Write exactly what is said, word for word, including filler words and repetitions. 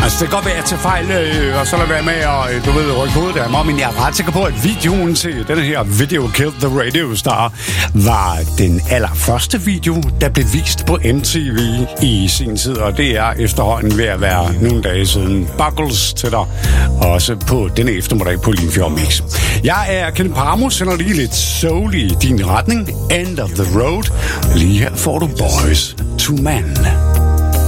Altså, det kan godt være, at jeg tager fejl, øh, og så lad være med at, øh, du ved, rykke hovedet af mig, men jeg er ret sikker på, at videoen til denne her Video Killed the Radio Star var den allerførste video, der blev vist på M T V i sin tid, og det er efterhånden ved at være nogle dage siden. Buckles til dig, også på denne eftermiddag på Limfjord Mix. Jeg er Kenneth Parmo, sender lige lidt soul i din retning. End of the road. Lige her får du Boys to Men.